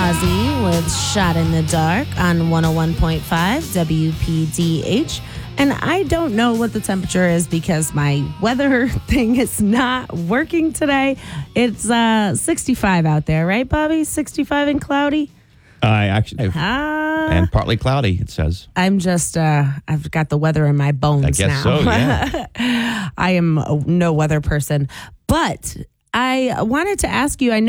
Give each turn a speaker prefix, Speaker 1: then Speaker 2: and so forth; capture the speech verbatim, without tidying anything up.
Speaker 1: Ozzy with Shot in the Dark on one oh one point five W P D H. And I don't know what the temperature is because my weather thing is not working today. It's uh, sixty-five out there, right, Bobby? sixty-five and cloudy?
Speaker 2: I uh, actually,
Speaker 1: Uh,
Speaker 2: and partly cloudy, it says.
Speaker 1: I'm just, uh, I've got the weather in my bones
Speaker 2: I guess
Speaker 1: now.
Speaker 2: so, yeah.
Speaker 1: I am no weather person. But I wanted to ask you, I know